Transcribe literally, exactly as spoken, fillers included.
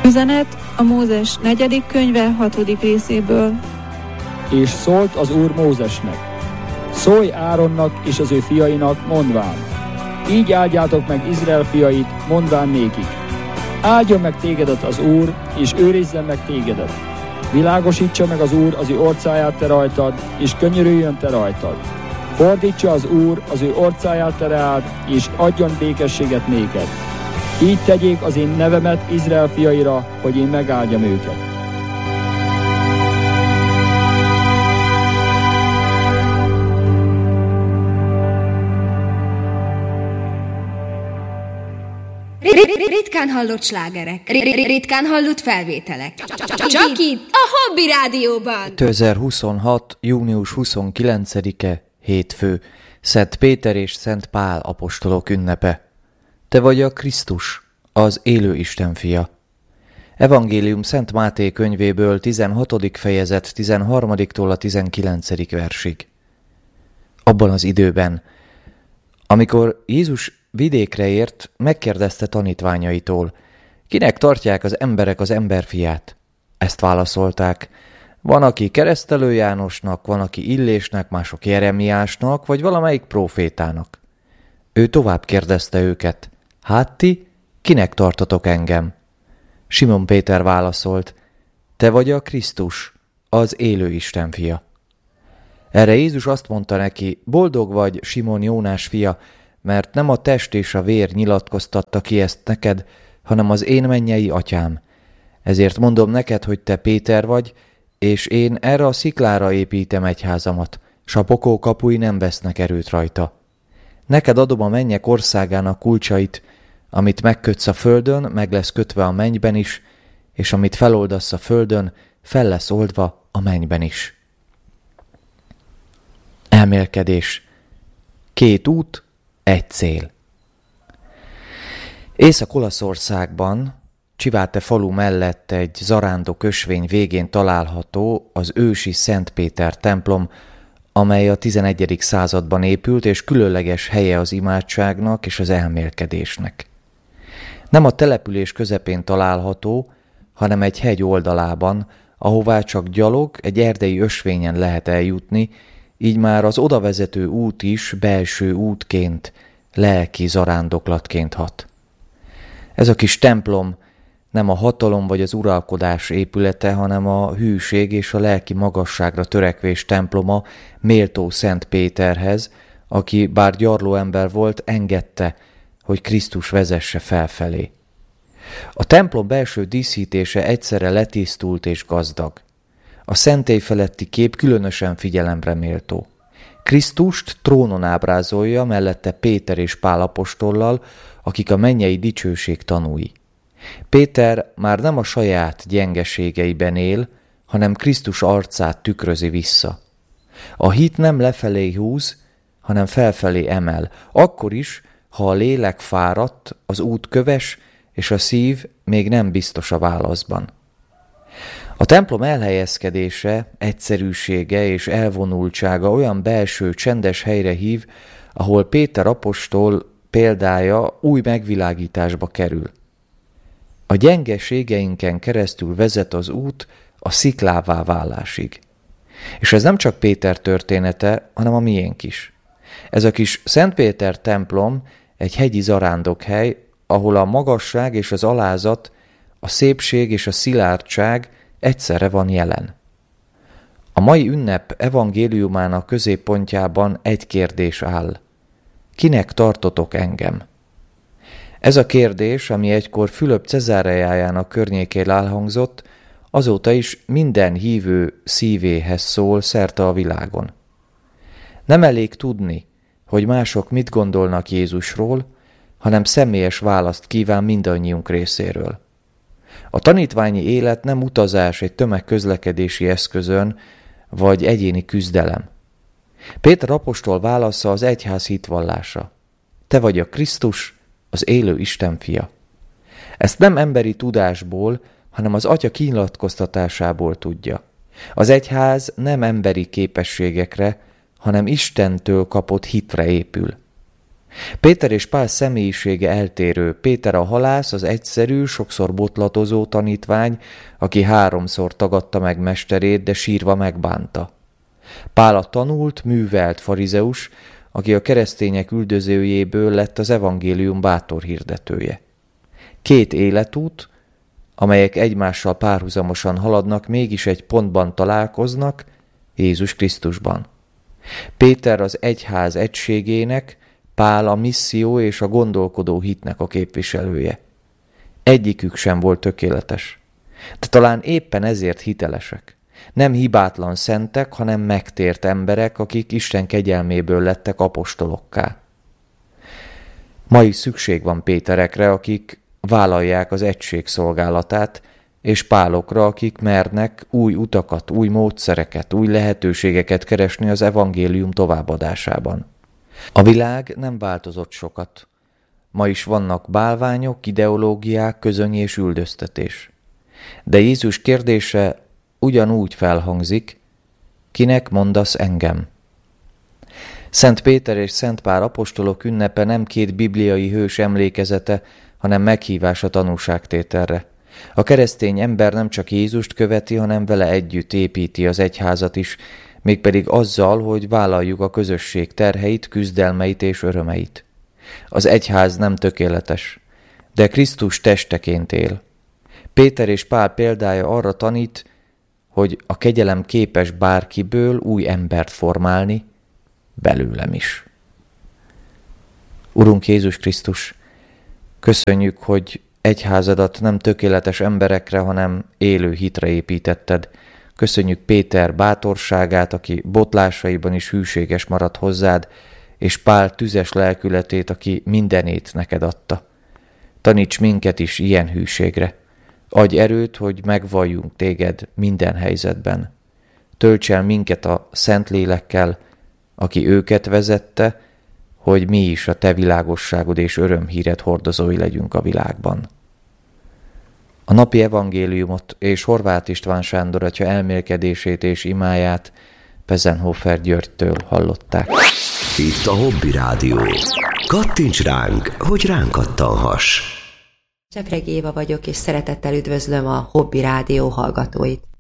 Üzenet a Mózes negyedik könyve hatodik részéből. És szólt az Úr Mózesnek: szólj Áronnak és az ő fiainak, mondván: így áldjátok meg Izrael fiait, mondván nékik: áldjon meg tégedet az Úr, és őrizzen meg tégedet. Világosítsa meg az Úr az ő orcáját te rajtad, és könyörüljön te rajtad. Fordítsa az Úr az ő orcáját te reád, és adjon békességet néked. Így tegyék az én nevemet Izrael fiaira, hogy én megáldjam őket. Ritkán hallott slágerek, ritkán hallott felvételek. Csak itt, a Hobby Rádióban. kétezer-huszonhat. június huszonkilencedike, hétfő, Szent Péter és Szent Pál apostolok ünnepe. Te vagy a Krisztus, az élő Isten fia. Evangélium Szent Máté könyvéből tizenhatodik fejezet tizenharmadiktól a tizenkilencedik versig. Abban az időben, amikor Jézus vidékre ért, megkérdezte tanítványaitól: kinek tartják az emberek az emberfiát? Ezt válaszolták: van, aki Keresztelő Jánosnak, van, aki Illésnek, mások Jeremiásnak, vagy valamelyik prófétának. Ő tovább kérdezte őket: hát ti, kinek tartotok engem? Simon Péter válaszolt: te vagy a Krisztus, az élő Isten fia. Erre Jézus azt mondta neki: boldog vagy, Simon Jónás fia, mert nem a test és a vér nyilatkoztatta ki ezt neked, hanem az én mennyei atyám. Ezért mondom neked, hogy te Péter vagy, és én erre a sziklára építem egyházamat, s a pokol kapui nem vesznek erőt rajta. Neked adom a mennyek országának kulcsait, amit megkötsz a földön, meg lesz kötve a mennyben is, és amit feloldasz a földön, fel lesz oldva a mennyben is. Elmélkedés. Két út, egy cél. Észak-Olaszországban, Csiváte falu mellett egy zarándok ösvény végén található az ősi Szent Péter templom, amely a tizenegyedik században épült, és különleges helye az imádságnak és az elmélkedésnek. Nem a település közepén található, hanem egy hegy oldalában, ahová csak gyalog, egy erdei ösvényen lehet eljutni, így már az odavezető út is belső útként, lelki zarándoklatként hat. Ez a kis templom nem a hatalom vagy az uralkodás épülete, hanem a hűség és a lelki magasságra törekvés temploma méltó Szent Péterhez, aki bár gyarló ember volt, engedte, hogy Krisztus vezesse felfelé. A templom belső díszítése egyszerre letisztult és gazdag. A szentély feletti kép különösen figyelemre méltó. Krisztust trónon ábrázolja, mellette Péter és Pál apostollal, akik a mennyei dicsőség tanúi. Péter már nem a saját gyengeségeiben él, hanem Krisztus arcát tükrözi vissza. A hit nem lefelé húz, hanem felfelé emel, akkor is, ha a lélek fáradt, az út köves, és a szív még nem biztos a válaszban. A templom elhelyezkedése, egyszerűsége és elvonultsága olyan belső, csendes helyre hív, ahol Péter apostol példája új megvilágításba kerül. A gyengeségeinken keresztül vezet az út a sziklává válásig. És ez nem csak Péter története, hanem a miénk is. Ez a kis Szent Péter templom egy hegyi zarándokhely, ahol a magasság és az alázat, a szépség és a szilárdság egyszerre van jelen. A mai ünnep evangéliumának középpontjában egy kérdés áll: kinek tartotok engem? Ez a kérdés, ami egykor Fülöp Cezáreájának környékén elhangzott, azóta is minden hívő szívéhez szól szerte a világon. Nem elég tudni, hogy mások mit gondolnak Jézusról, hanem személyes választ kíván mindannyiunk részéről. A tanítványi élet nem utazás egy tömegközlekedési eszközön, vagy egyéni küzdelem. Péter apostol válasza az egyház hitvallása: te vagy a Krisztus, az élő Isten fia. Ezt nem emberi tudásból, hanem az Atya kinyilatkoztatásából tudja. Az egyház nem emberi képességekre, hanem Istentől kapott hitre épül. Péter és Pál személyisége eltérő. Péter a halász, az egyszerű, sokszor botlatozó tanítvány, aki háromszor tagadta meg mesterét, de sírva megbánta. Pál a tanult, művelt farizeus, aki a keresztények üldözőjéből lett az evangélium bátor hirdetője. Két életút, amelyek egymással párhuzamosan haladnak, mégis egy pontban találkoznak, Jézus Krisztusban. Péter az egyház egységének, Pál a misszió és a gondolkodó hitnek a képviselője. Egyikük sem volt tökéletes, de talán éppen ezért hitelesek. Nem hibátlan szentek, hanem megtért emberek, akik Isten kegyelméből lettek apostolokká. Ma is szükség van Péterekre, akik vállalják az egység szolgálatát, és Pálokra, akik mernek új utakat, új módszereket, új lehetőségeket keresni az evangélium továbbadásában. A világ nem változott sokat. Ma is vannak bálványok, ideológiák, közöny és üldöztetés. De Jézus kérdése ugyanúgy felhangzik, kinek mondasz engem? Szent Péter és Szent Pál apostolok ünnepe nem két bibliai hős emlékezete, hanem meghívás a tanúságtételre. A keresztény ember nem csak Jézust követi, hanem vele együtt építi az egyházat is, mégpedig azzal, hogy vállaljuk a közösség terheit, küzdelmeit és örömeit. Az egyház nem tökéletes, de Krisztus testeként él. Péter és Pál példája arra tanít, hogy a kegyelem képes bárkiből új embert formálni, belőlem is. Urunk Jézus Krisztus, köszönjük, hogy egyházadat nem tökéletes emberekre, hanem élő hitre építetted. Köszönjük Péter bátorságát, aki botlásaiban is hűséges maradt hozzád, és Pál tüzes lelkületét, aki mindenét neked adta. Taníts minket is ilyen hűségre. Adj erőt, hogy megvalljunk téged minden helyzetben. Tölts el minket a Szentlélekkel, aki őket vezette, hogy mi is a te világosságod és örömhíred hordozói legyünk a világban. A napi evangéliumot és Horváth István Sándor atya elmélkedését és imáját Pezenhofer Györgytől hallották. Itt a Hobby Rádió. Kattints ránk, hogy ránk kattanhass. Csepregi Éva vagyok, és szeretettel üdvözlöm a Hobby Rádió hallgatóit.